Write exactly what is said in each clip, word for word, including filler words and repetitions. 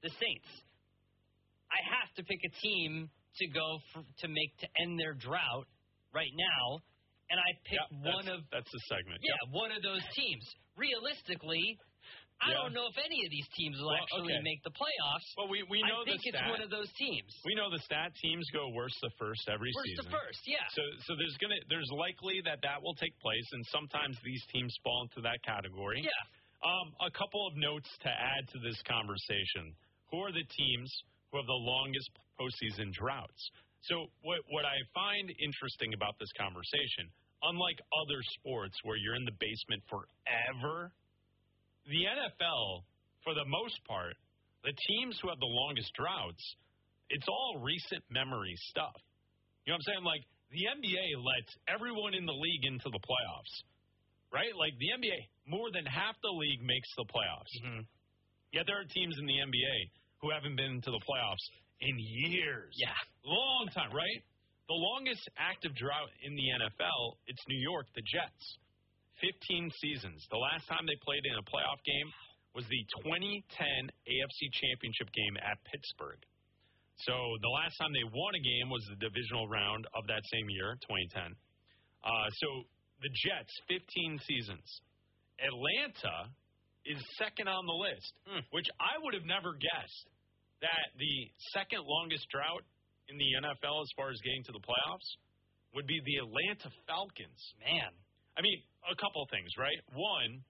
the Saints. I have to pick a team to go for, to make to end their drought right now, and I pick yep, one of that's the segment. Yeah, yep. one of those teams. Realistically, I yeah. don't know if any of these teams will well, actually okay. make the playoffs. Well, we we know I think the it's stat. one of those teams. We know the stat. Teams go worst to first every worst season. Worst to first, yeah. So so there's gonna there's likely that that will take place, and sometimes these teams fall into that category. Yeah. Um, a couple of notes to add to this conversation. Who are the teams who have the longest postseason droughts? So what what I find interesting about this conversation, unlike other sports where you're in the basement forever, the N F L, for the most part, the teams who have the longest droughts, it's all recent memory stuff. You know what I'm saying? Like, the N B A lets everyone in the league into the playoffs, right? Like, the N B A, more than half the league makes the playoffs. Mm-hmm. Yet there are teams in the N B A who haven't been into the playoffs in years. Yeah. Long time, right? The longest active drought in the N F L, it's New York, the Jets. fifteen seasons. The last time they played in a playoff game was the twenty ten A F C Championship game at Pittsburgh. So the last time they won a game was the divisional round of that same year, twenty ten. Uh, so the Jets, fifteen seasons. Atlanta is second on the list, mm. which I would have never guessed that the second longest drought in the N F L as far as getting to the playoffs would be the Atlanta Falcons. Man. I mean, a couple of things, right? One,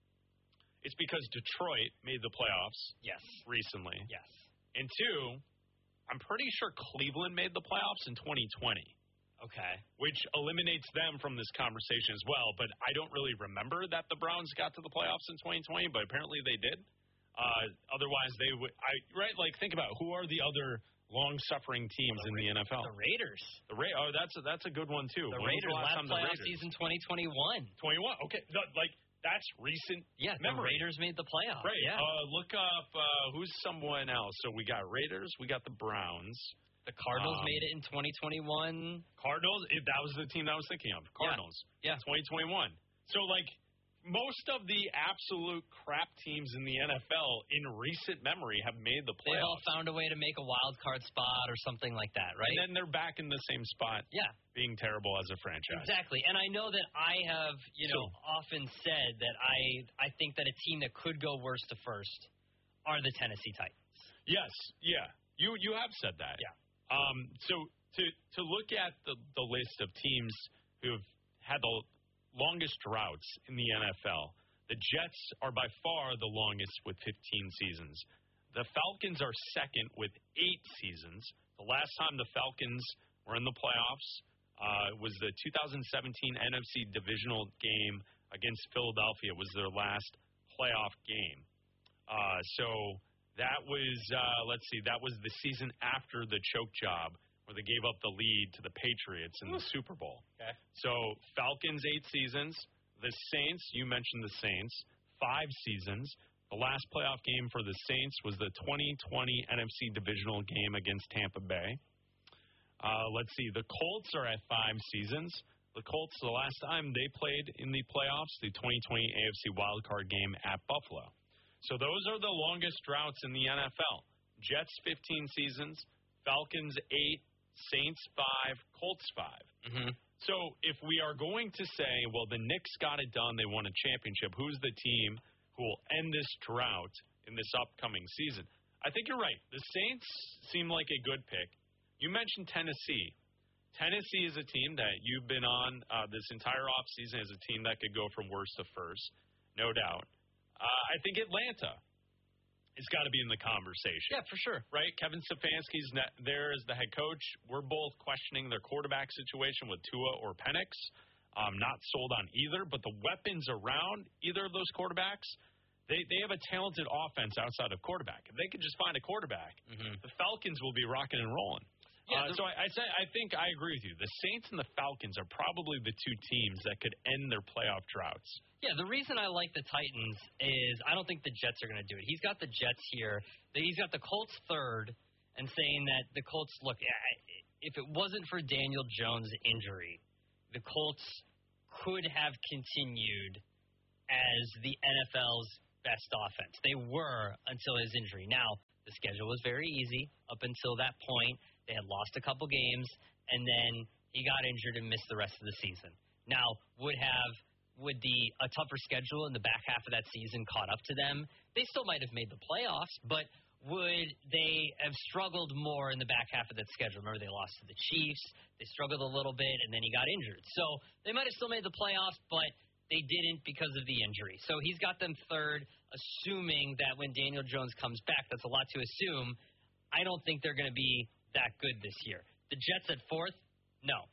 it's because Detroit made the playoffs yes. recently. Yes. And two, I'm pretty sure Cleveland made the playoffs in twenty twenty. Okay. Which eliminates them from this conversation as well. But I don't really remember that the Browns got to the playoffs in twenty twenty, but apparently they did. Uh, otherwise, they would. I right? Like, think about it. Who are the other long-suffering teams the in the N F L? The Raiders. The Ra- Oh, that's a, that's a good one too. The when Raiders was the last, last time the playoff Raiders? season twenty twenty-one. twenty-one. Okay, the, like that's recent. Yeah, memory. the Raiders made the playoffs. Right. Yeah. Uh, look up uh, who's someone else. So we got Raiders. We got the Browns. The Cardinals um, made it in twenty twenty-one. Cardinals. If that was the team that I was thinking of. Cardinals. Yeah. yeah. twenty twenty-one. So like most of the absolute crap teams in the N F L in recent memory have made the playoffs. They've all found a way to make a wild card spot or something like that, right? And then they're back in the same spot. Yeah. Being terrible as a franchise. Exactly. And I know that I have, you know, so, often said that I I think that a team that could go worst to first are the Tennessee Titans. Yes. Yeah. You you have said that. Yeah. Um, so to to look at the, the list of teams who have had the longest droughts in the N F L, the Jets are by far the longest with fifteen seasons. The Falcons are second with eight seasons. The last time the Falcons were in the playoffs uh, was the two thousand seventeen N F C divisional game against Philadelphia. It was their last playoff game. Uh, so that was, uh, let's see, that was the season after the choke job where they gave up the lead to the Patriots in the Super Bowl. Okay. So Falcons, eight seasons. The Saints, you mentioned the Saints, five seasons. The last playoff game for the Saints was the twenty twenty N F C divisional game against Tampa Bay. Uh, let's see, the Colts are at five seasons. The Colts, the last time they played in the playoffs, the twenty twenty A F C wildcard game at Buffalo. So those are the longest droughts in the N F L. Jets, fifteen seasons. Falcons, eight. Saints, five. Colts, five. Mm-hmm. So if we are going to say, well, the Knicks got it done, they won a championship, who's the team who will end this drought in this upcoming season? I think you're right. The Saints seem like a good pick. You mentioned Tennessee. Tennessee is a team that you've been on uh, this entire offseason as a team that could go from worst to first, no doubt. Uh, I think Atlanta has got to be in the conversation. Yeah, for sure. Right? Kevin Stefanski's ne- there as the head coach. We're both questioning their quarterback situation with Tua or Penix. Um, not sold on either, but the weapons around either of those quarterbacks, they, they have a talented offense outside of quarterback. If they could just find a quarterback, mm-hmm. the Falcons will be rocking and rolling. Yeah, uh, so I, I say I think I agree with you. The Saints and the Falcons are probably the two teams that could end their playoff droughts. Yeah, the reason I like the Titans is I don't think the Jets are going to do it. He's got the Jets here. He's got the Colts third and saying that the Colts, look, if it wasn't for Daniel Jones' injury, the Colts could have continued as the N F L's best offense. They were until his injury. Now, The schedule was very easy up until that point. They had lost a couple games, and then he got injured and missed the rest of the season. Now, would have would the a tougher schedule in the back half of that season caught up to them? They still might have made the playoffs, but would they have struggled more in the back half of that schedule? Remember, they lost to the Chiefs. They struggled a little bit, and then he got injured. So they might have still made the playoffs, but they didn't because of the injury. So he's got them third, assuming that when Daniel Jones comes back, that's a lot to assume. I don't think they're going to be that good this year. The Jets at fourth? No.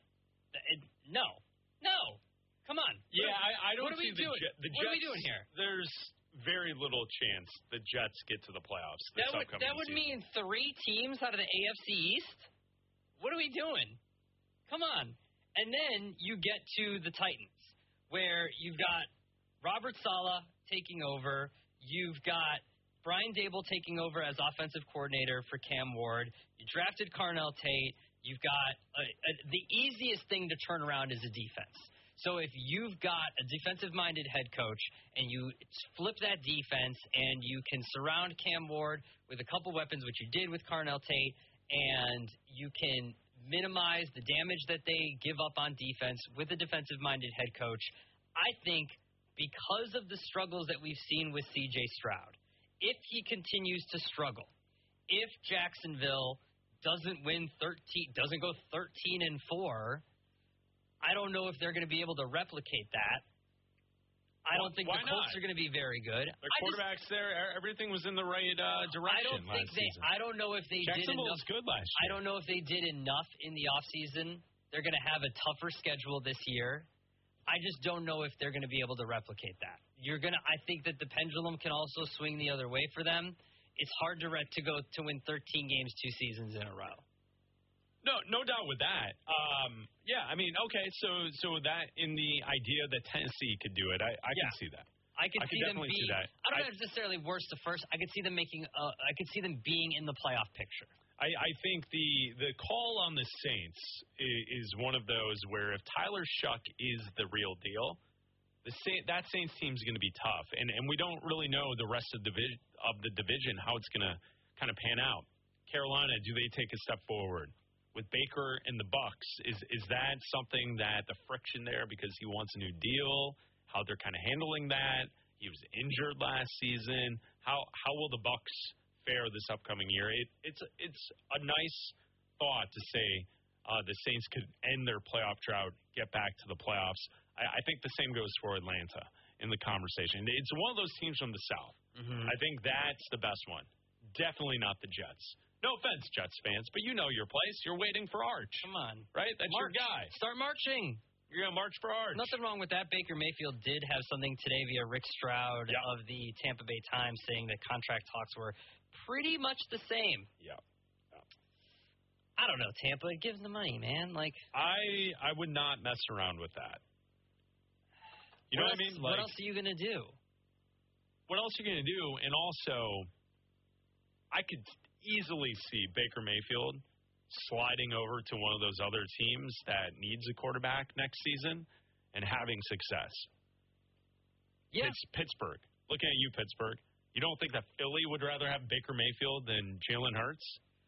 No. No. Come on. Yeah, I, I don't what are see we the, doing? Jet, the Jets. What are we doing here? There's very little chance the Jets get to the playoffs this that would, upcoming that would season. mean three teams out of the A F C East? What are we doing? Come on. And then you get to the Titans, where you've got Robert Saleh taking over. You've got Brian Dable taking over as offensive coordinator for Cam Ward. You drafted Carnell Tate. You've got a, a, the easiest thing to turn around is a defense. So if you've got a defensive-minded head coach and you flip that defense and you can surround Cam Ward with a couple weapons, which you did with Carnell Tate, and you can minimize the damage that they give up on defense with a defensive-minded head coach, I think because of the struggles that we've seen with C J Stroud, if he continues to struggle, if Jacksonville doesn't win thirteen, doesn't go thirteen and four, I don't know if they're going to be able to replicate that. I don't think Why the Colts not? are going to be very good. The quarterback's there. Everything was in the right uh, direction I don't think last they. season. I don't know if they did Jacksonville enough. was good last year. I don't know if they did enough in the offseason. They're going to have a tougher schedule this year. I just don't know if they're going to be able to replicate that. You're going to. I think that the pendulum can also swing the other way for them. It's hard to re- to go to win thirteen games two seasons in a row. No, no doubt with that. Um, yeah, I mean, okay, so so that in the idea that Tennessee could do it, I, I Yeah. can see that. I could I see could them definitely being. see that. I don't I- know if necessarily worst to first. I could see them making. Uh, I could see them being in the playoff picture. I, I think the the call on the Saints is, is one of those where if Tyler Shuck is the real deal, the Saint, that Saints team is going to be tough, and and we don't really know the rest of the division of the division how it's going to kind of pan out. Carolina, do they take a step forward? With Baker and the Bucks, is is that something that the friction there because he wants a new deal? How they're kind of handling that? He was injured last season. How how will the Bucks fare this upcoming year? It, it's it's a nice thought to say uh, the Saints could end their playoff drought, get back to the playoffs. I, I think the same goes for Atlanta in the conversation. It's one of those teams from the South. Mm-hmm. I think that's the best one. Definitely not the Jets. No offense, Jets fans, but you know your place. You're waiting for Arch. Come on. Right? That's March. your guy. Start marching. You're going to march for Arch. Nothing wrong with that. Baker Mayfield did have something today via Rick Stroud Yeah. of the Tampa Bay Times saying that contract talks were pretty much the same. Yeah. yeah. I don't know, Tampa. Give them the money, man. Like, I I would not mess around with that. You know what what I else, mean? what Like, else are you going to do? What else are you going to do? And also, I could easily see Baker Mayfield sliding over to one of those other teams that needs a quarterback next season and having success. Yeah. It's Pittsburgh. Looking at you, Pittsburgh. You don't think that Philly would rather have Baker Mayfield than Jalen Hurts?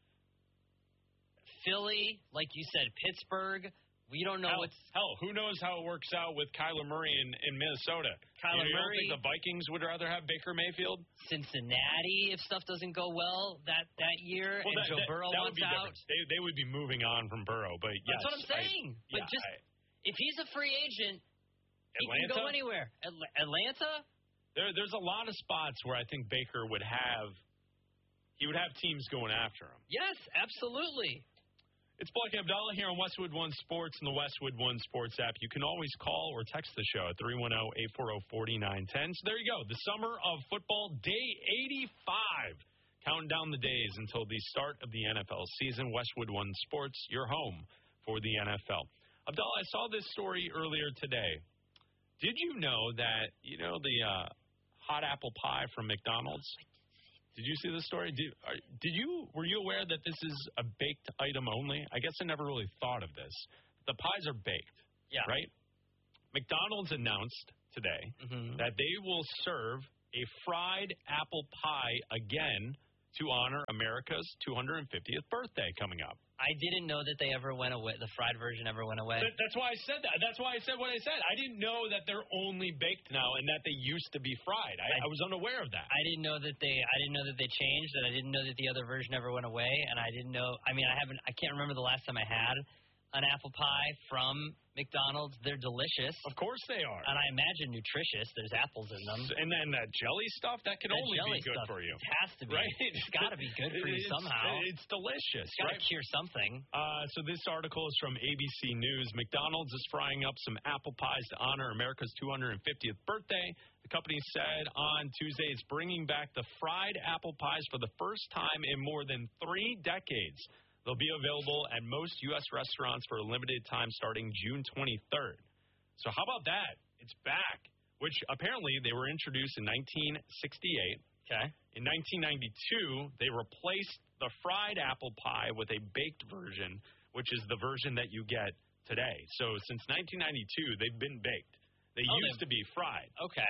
Philly, like you said, Pittsburgh. We don't know Hell, what's hell, who knows how it works out with Kyler Murray in, in Minnesota? Kyler you, you Murray. don't think the Vikings would rather have Baker Mayfield? Cincinnati if stuff doesn't go well that, that year Well, and that, Joe that, Burrow that wants would be out. different. They, they would be moving on from Burrow, but yes. That's what I'm saying. I, but yeah, just I, if he's a free agent, he Atlanta? can go anywhere. Atl- Atlanta? There, there's a lot of spots where I think Baker would have he would have teams going after him. Yes, absolutely. It's Blake Abdallah here on Westwood One Sports and the Westwood One Sports app. You can always call or text the show at three one zero, eight four zero, four nine one zero. So there you go. The summer of football, day eighty-five. Counting down the days until the start of the N F L season. Westwood One Sports, your home for the N F L. Abdallah, I saw this story earlier today. Did you know that, you know, the uh, hot apple pie from McDonald's? Did you see this story? Did, are, did you were you aware that this is a baked item only? I guess I never really thought of this. The pies are baked, Yeah. right? McDonald's announced today Mm-hmm. that they will serve a fried apple pie again to honor America's two hundred fiftieth birthday coming up. I didn't know that they ever went away. The fried version ever went away. That, that's why I said that. That's why I said what I said. I didn't know that they're only baked now and that they used to be fried. I, I, I was unaware of that. I didn't know that they. I didn't know that they changed, and I didn't know that the other version ever went away. And I didn't know. I mean, I haven't. I can't remember the last time I had an apple pie from McDonald's. They're delicious. Of course they are. And I imagine nutritious. There's apples in them. And then that jelly stuff, that can that only be good stuff, for you. It has to be. Right? It's got to be good for you it's, somehow. It's delicious. It's got to right? cure something. Uh, so this article is from A B C News. McDonald's is frying up some apple pies to honor America's two hundred fiftieth birthday. The company said on Tuesday it's bringing back the fried apple pies for the first time in more than three decades. They'll be available at most U S restaurants for a limited time starting June twenty-third. So how about that? It's back, which apparently they were introduced in nineteen sixty-eight. Okay. In nineteen ninety-two, they replaced the fried apple pie with a baked version, which is the version that you get today. So since nineteen ninety-two, they've been baked. They oh, used to be fried. Okay.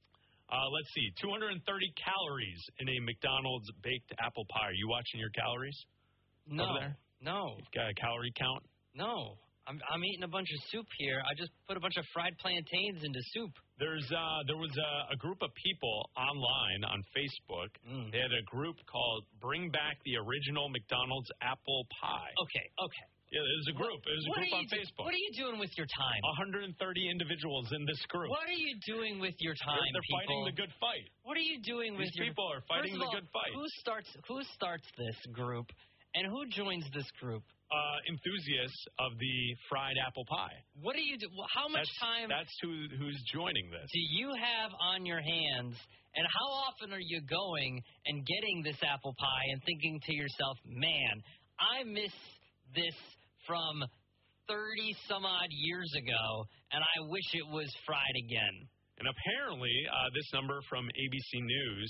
Uh, let's see, two hundred thirty calories in a McDonald's baked apple pie. Are you watching your calories? No, no. You've got a calorie count? No. I'm I'm eating a bunch of soup here. I just put a bunch of fried plantains into soup. There's uh, there was a, a group of people online on Facebook. Mm. They had a group called Bring Back the Original McDonald's Apple Pie. Okay, okay. Yeah, there's a group. There's a what group on do, Facebook. What are you doing with your time? one hundred thirty individuals in this group. What are you doing with your time, They're, they're people? fighting the good fight. What are you doing These with your... These people are fighting First of the all, good fight. Who starts, who starts this group, and who joins this group? Uh, enthusiasts of the fried apple pie. What do you do? How much that's, time... That's who who's joining this. Do you have on your hands, and how often are you going and getting this apple pie and thinking to yourself, man, I miss this from thirty-some-odd years ago, and I wish it was fried again. And apparently, uh, this number from A B C News,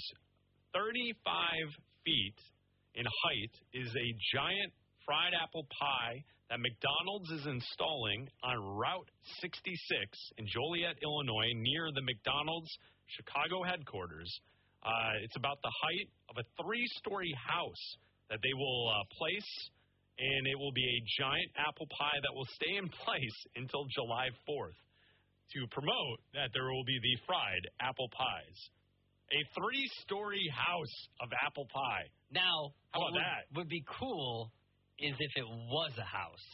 thirty-five feet in height is a giant fried apple pie that McDonald's is installing on Route sixty-six in Joliet, Illinois, near the McDonald's Chicago headquarters. Uh, it's about the height of a three-story house that they will uh, place, and it will be a giant apple pie that will stay in place until July fourth to promote that there will be the fried apple pies. A three-story house of apple pie. Now, how about what would, that? would be cool is if it was a house.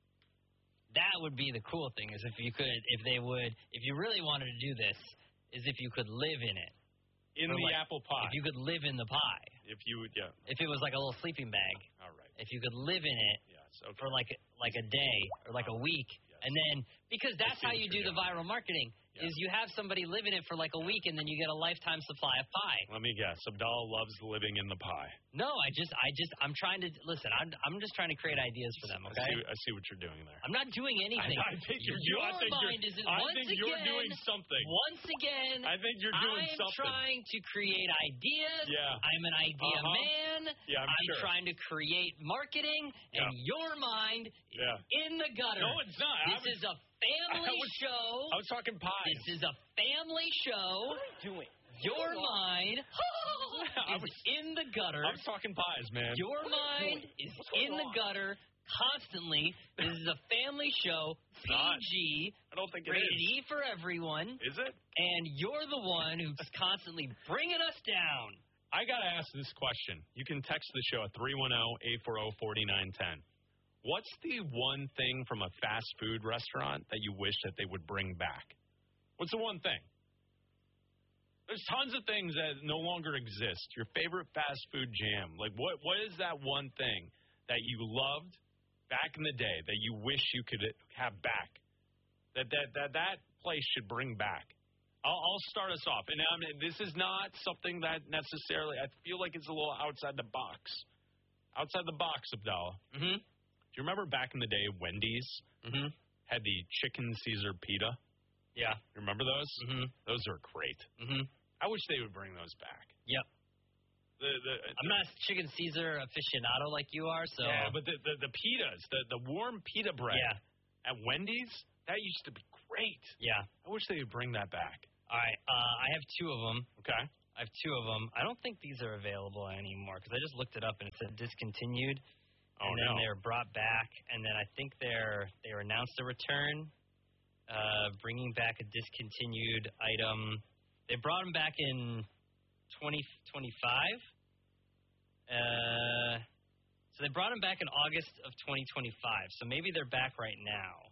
That would be the cool thing, is if you could, if they would, if you really wanted to do this, is if you could live in it. In or the like, apple pie. If you could live in the pie. If you would, yeah. If it was like a little sleeping bag. All right. If you could live in it yes, okay. for like like a day or like a week. Yes. And then, because that's how you do the viral marketing, yeah. is you have somebody live in it for like a week and then you get a lifetime supply of pie. Let me guess. Abdallah loves living in the pie. No, I just, I just, I'm trying to, listen, I'm I'm just trying to create ideas for them, okay? I see, I see what you're doing there. I'm not doing anything. I, I think you're, Your I think mind you're, is, I once think again, you're doing something. Once again, I think you're doing I'm something. I'm trying to create ideas. Yeah. I'm an idea uh-huh. man. Yeah, I'm, I'm sure. trying to create marketing, and yeah. your mind yeah. is in the gutter. No, it's not. This was, is a family was, show. I was talking pies. This is a family show. What are you doing? Your mind is was, in the gutter. I was talking pies, man. Your mind is in the gutter constantly. This is a family show. P G. I don't think it rated is. E for everyone. Is it? And you're the one who's constantly bringing us down. I got to ask this question. You can text the show at three one zero, eight four zero, four nine one zero. What's the one thing from a fast food restaurant that you wish that they would bring back? What's the one thing? There's tons of things that no longer exist. Your favorite fast food jam. Like, what? what is that one thing that you loved back in the day that you wish you could have back? That that that, that place should bring back. I'll, I'll start us off. And I mean, this is not something that necessarily, I feel like it's a little outside the box. Outside the box, Abdallah. Mm-hmm. Do you remember back in the day, Wendy's mm-hmm. had the chicken Caesar pita? Yeah. You remember those? Mm-hmm. Those are great. Mm-hmm. I wish they would bring those back. Yep. The, the, I'm not a chicken Caesar aficionado like you are, so. Yeah, but the, the, the pitas, the, the warm pita bread yeah. at Wendy's, that used to be great. Yeah. I wish they would bring that back. All right. Uh, I have two of them. Okay. I I have two of them. I don't think these are available anymore because I just looked it up and it said discontinued. Oh, and then no. they were brought back, and then I think they're they were announced a return, uh, bringing back a discontinued item. They brought them back in twenty twenty-five. Uh, so they brought them back in August of twenty twenty-five. So maybe they're back right now.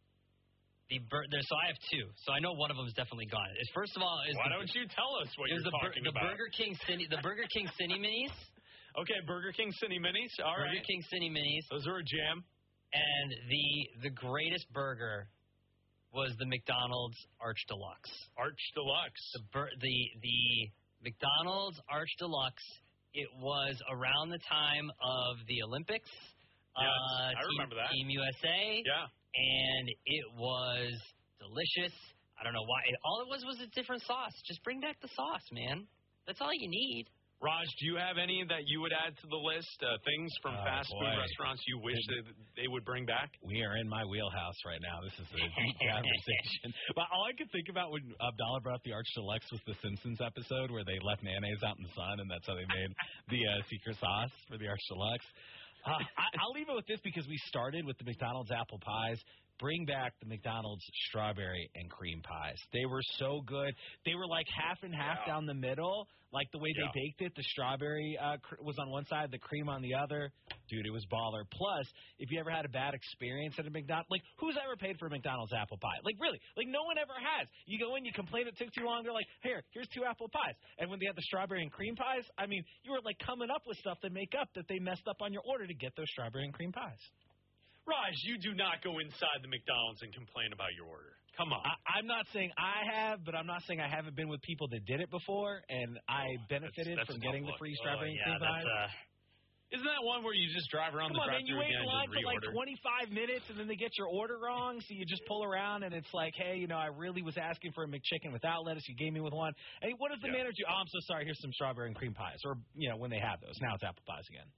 The bur- there, so I have two. So I know one of them is definitely gone. Is first of all, is Why the, don't you tell us what is you're the, bur- talking the about? Burger King Cine, the Burger King Cine Minis. Okay, Burger King Cine Minis. All Burger right. King Cine Minis. Those are a jam. And the the greatest burger was the McDonald's Arch Deluxe. Arch Deluxe. The bur- the the McDonald's Arch Deluxe. It was around the time of the Olympics. Yes, uh, I Team, remember that. Team U S A. Yeah. And it was delicious. I don't know why. It, all it was was a different sauce. Just bring back the sauce, man. That's all you need. Raj, do you have any that you would add to the list? Uh, things from Oh, fast boy. food restaurants you wish that they would bring back? We are in my wheelhouse right now. This is a deep conversation. But all I could think about when Abdallah brought up the Arch Deluxe was the Simpsons episode where they left mayonnaise out in the sun, and that's how they made the uh, secret sauce for the Arch Deluxe. Uh, I, I'll leave it with this because we started with the McDonald's apple pies. Bring back the McDonald's strawberry and cream pies. They were so good. They were like half and half Yeah. down the middle, like the way Yeah. they baked it. The strawberry uh, cr- was on one side, the cream on the other. Dude, it was baller. Plus, if you ever had a bad experience at a McDonald's, like who's ever paid for a McDonald's apple pie? Like really, like no one ever has. You go in, you complain it took too long. They're like, here, here's two apple pies. And when they had the strawberry and cream pies, I mean, you were like coming up with stuff to make up that they messed up on your order to get those strawberry and cream pies. Raj, you do not go inside the McDonald's and complain about your order. Come on. I, I'm not saying I have, but I'm not saying I haven't been with people that did it before, and I benefited that's from a getting tough the look. free Oh, strawberry and yeah, cream that's pies. uh, Isn't that one where you just drive around Come the on, man, you drive-thru wait again in and line just for like reorder? twenty-five minutes, and then they get your order wrong, so you just pull around, and it's like, hey, you know, I really was asking for a McChicken without lettuce. You gave me with one. Hey, what does the Yeah. manager? Oh, I'm so sorry. Here's some strawberry and cream pies, or you know, when they have those. Now it's apple pies again.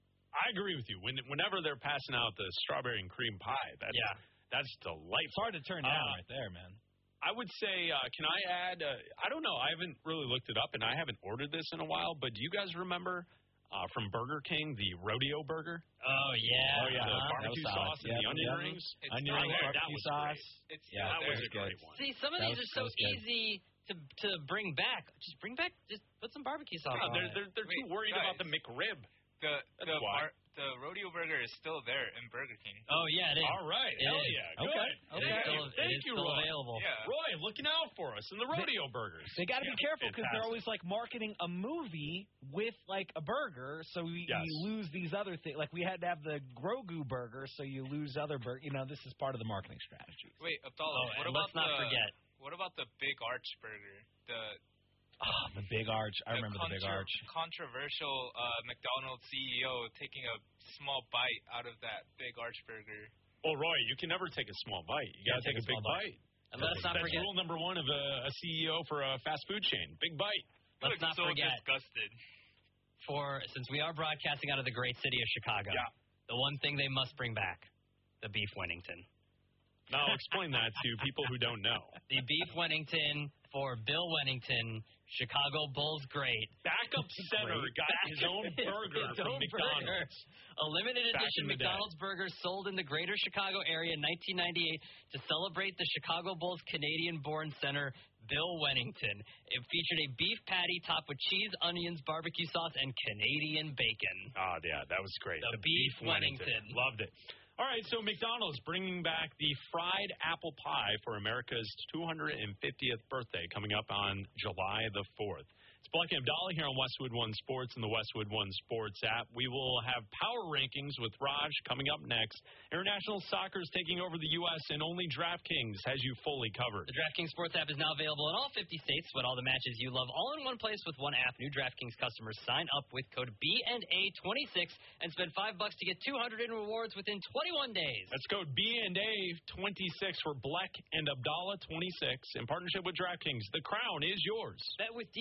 I agree with you. When, whenever they're passing out the strawberry and cream pie, that's Yeah. that's It's delightful. hard to turn down Uh, right there, man. I would say, uh, can I add? Uh, I don't know. I haven't really looked it up, and I haven't ordered this in a while. But do you guys remember uh, from Burger King the rodeo burger? oh yeah. Oh, yeah. The Uh-huh. barbecue That was solid. sauce and Yeah, the onion yeah. rings. It's Onion still rings, there. that barbecue was sauce. great. It's Yeah, still That there. was a was good. great one. See, some of That these was- are so that was good. easy to to bring back. Just bring back. Just put some barbecue sauce No, on they're it. they're, they're too Wait, worried guys. about the McRib. The That's the why. bar, the rodeo burger is still there in Burger King. Oh yeah, it is. All right. It Hell is. yeah. Okay. Good. It Okay. is Thank still, you. it Thank is you, still Roy. available. Yeah. Roy, looking out for us in the rodeo burgers. They got to Yeah, be careful because they're fantastic. always like marketing a movie with like a burger, so we, Yes. you lose these other things. Like we had to have the Grogu burger, so you lose other burger. You know, this is part of the marketing strategy. Wait, Abdallah, Oh, what and about let's not the forget. what about the Big Arch burger? The Oh, the Big Arch. I the remember the Big contro- Arch. Controversial uh, McDonald's C E O taking a small bite out of that Big Arch burger. Well, Roy, you can never take a small bite. You got to Can't take, take a a big small bite. And let's not That's forget. rule number one of a, a C E O for a fast food chain. Big bite. You Let's look not so forget. disgusted. For since we are broadcasting out of the great city of Chicago, Yeah. the one thing they must bring back: the beef Wennington. Now explain that to people who don't know. The beef Wennington for Bill Wennington, Chicago Bulls great. Backup center Great. got his own burger His from own McDonald's. burger. A limited Back edition in the day. McDonald's burger sold in the greater Chicago area in nineteen ninety-eight to celebrate the Chicago Bulls Canadian-born center, Bill Wennington. It featured a beef patty topped with cheese, onions, barbecue sauce, and Canadian bacon. Oh, yeah, that was great. The beef Wennington. Loved it. All right, so McDonald's bringing back the fried apple pie for America's two hundred fiftieth birthday coming up on July the fourth. It's Buck and Abdallah here on Westwood One Sports and the Westwood One Sports app. We will have power rankings with Raj coming up next. International Soccer is taking over the U S and only DraftKings has you fully covered. The DraftKings Sports app is now available in all fifty states with all the matches you love all in one place with one app. New DraftKings customers sign up with code B N A twenty-six and spend five bucks to get two hundred in rewards within twenty-one days. That's code B N A twenty-six for Black and Abdallah twenty-six in partnership with DraftKings. The crown is yours. Bet with D K Sports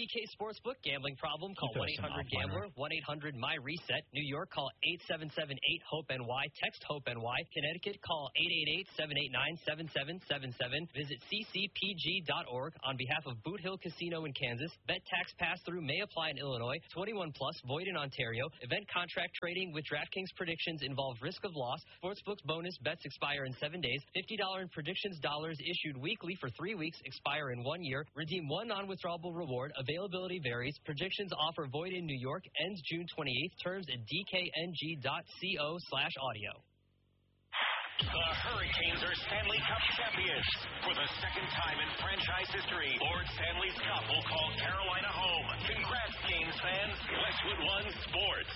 sportsbook gambling problem? Call Throw one eight some hundred offline, gambler, one eight hundred my reset. New York, call eight seven seven eight hope N Y. Text HOPE-N Y. Connecticut, call eight eight eight, seven eight nine, seven seven seven seven. Visit c c p g dot org on behalf of Boot Hill Casino in Kansas. Bet tax pass-through may apply in Illinois. twenty-one plus, void in Ontario. Event contract trading with DraftKings predictions involve risk of loss. Sportsbook's bonus bets expire in seven days. fifty dollars in predictions dollars issued weekly for three weeks, expire in one year. Redeem one non-withdrawable reward. Availability varies. Predictions offer void in New York. Ends June twenty-eighth. Terms at d k n g dot co slash audio. The Hurricanes are Stanley Cup champions. For the second time in franchise history, Lord Stanley's Cup will call Carolina home. Congrats, Canes fans. Westwood One Sports.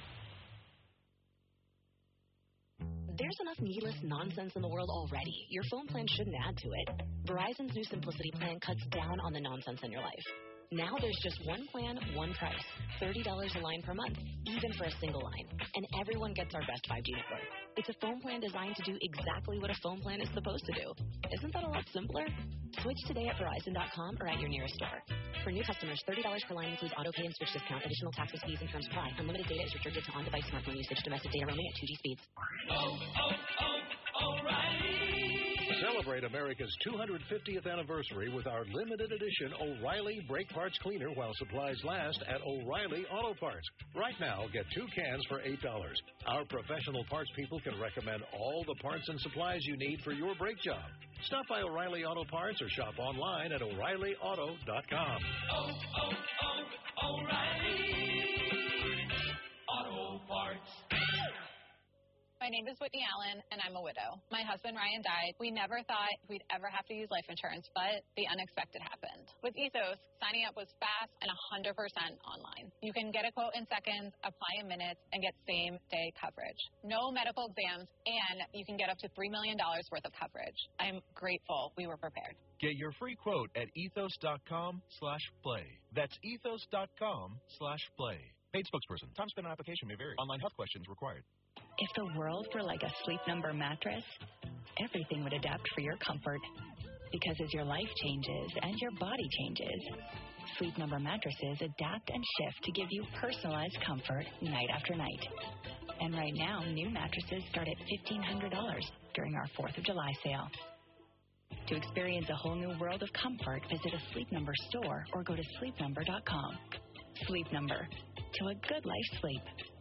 There's enough needless nonsense in the world already. Your phone plan shouldn't add to it. Verizon's new Simplicity plan cuts down on the nonsense in your life. Now there's just one plan, one price. thirty dollars a line per month, even for a single line. And everyone gets our best five G network. It's a phone plan designed to do exactly what a phone plan is supposed to do. Isn't that a lot simpler? Switch today at Verizon dot com or at your nearest store. For new customers, thirty dollars per line includes auto pay and switch discount. Additional taxes, fees, and terms apply. Unlimited data is restricted to on-device smartphone usage. Domestic data roaming at two G speeds. Oh, oh, oh, O'Reilly. Celebrate America's two hundred fiftieth anniversary with our limited edition O'Reilly Brake Parts Cleaner while supplies last at O'Reilly Auto Parts. Right now, get two cans for eight dollars. Our professional parts people can recommend all the parts and supplies you need for your brake job. Stop by O'Reilly Auto Parts or shop online at O'Reilly Auto dot com. Oh, oh, oh, O'Reilly Auto Parts. My name is Whitney Allen, and I'm a widow. My husband, Ryan, died. We never thought we'd ever have to use life insurance, but the unexpected happened. With Ethos, signing up was fast and one hundred percent online. You can get a quote in seconds, apply in minutes, and get same-day coverage. No medical exams, and you can get up to three million dollars worth of coverage. I'm grateful we were prepared. Get your free quote at ethos dot com slash play. That's ethos dot com slash play. Paid spokesperson. Time spent on application may vary. Online health questions required. If the world were like a Sleep Number mattress, everything would adapt for your comfort. Because as your life changes and your body changes, Sleep Number mattresses adapt and shift to give you personalized comfort night after night. And right now, new mattresses start at fifteen hundred dollars during our fourth of July sale. To experience a whole new world of comfort, visit a Sleep Number store or go to sleep number dot com. Sleep Number. To a good life's sleep.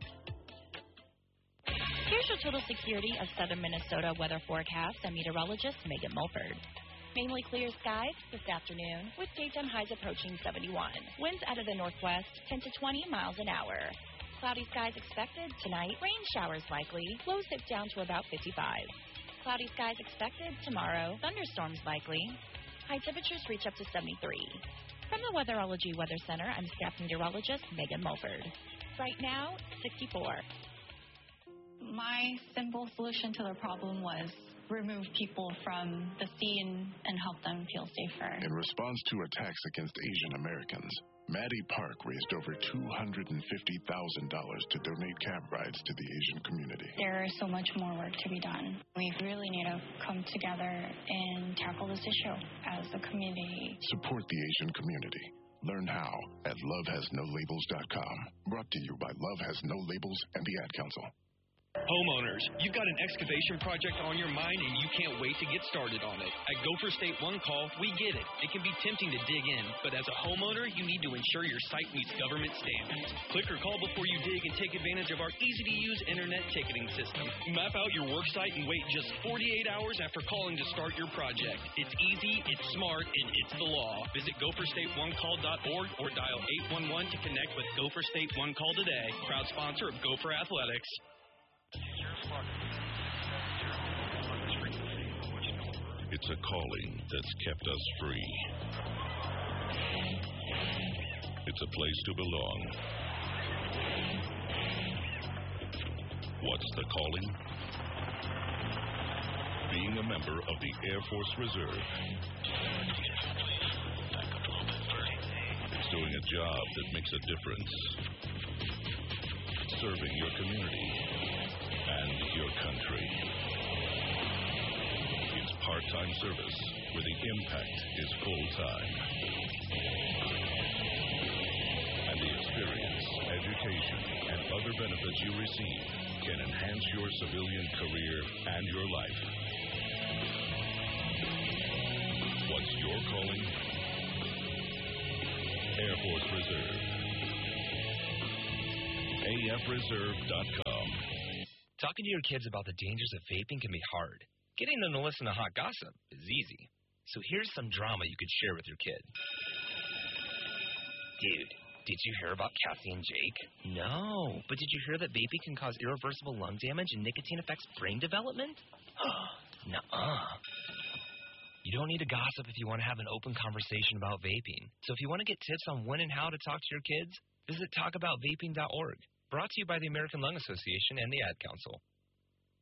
Here's your total security of southern Minnesota weather forecast. I'm meteorologist Megan Mulford. Mainly clear skies this afternoon with daytime highs approaching seventy-one. Winds out of the northwest ten to twenty miles an hour. Cloudy skies expected tonight. Rain showers likely. Lows dip down to about fifty-five. Cloudy skies expected tomorrow. Thunderstorms likely. High temperatures reach up to seventy-three. From the Weatherology Weather Center, I'm staff meteorologist Megan Mulford. Right now, sixty-four. My simple solution to the problem was remove people from the scene and help them feel safer. In response to attacks against Asian Americans, Maddie Park raised over two hundred fifty thousand dollars to donate cab rides to the Asian community. There is so much more work to be done. We really need to come together and tackle this issue as a community. Support the Asian community. Learn how at love has no labels dot com. Brought to you by Love Has No Labels and the Ad Council. Homeowners, you've got an excavation project on your mind and you can't wait to get started on it. At Gopher State One Call, we get it. It can be tempting to dig in, but as a homeowner, you need to ensure your site meets government standards. Click or call before you dig and take advantage of our easy-to-use internet ticketing system. Map out your work site and wait just forty-eight hours after calling to start your project. It's easy, it's smart, and it's the law. Visit gopher state one call dot org or dial eight one one to connect with Gopher State One Call today. Proud sponsor of Gopher Athletics. It's a calling that's kept us free. It's a place to belong. What's the calling? Being a member of the Air Force Reserve. It's doing a job that makes a difference. Serving your community and your country. It's part-time service where the impact is full-time. education, and other benefits you receive can enhance your civilian career and your life. What's your calling? Air Force Reserve. A F reserve dot com. Talking to your kids about the dangers of vaping can be hard. Getting them to listen to hot gossip is easy. So here's some drama you could share with your kid. Dude, did you hear about Cassie and Jake? No, but did you hear that vaping can cause irreversible lung damage and nicotine affects brain development? Nuh-uh. You don't need to gossip if you want to have an open conversation about vaping. So if you want to get tips on when and how to talk to your kids, visit talk about vaping dot org. Brought to you by the American Lung Association and the Ad Council.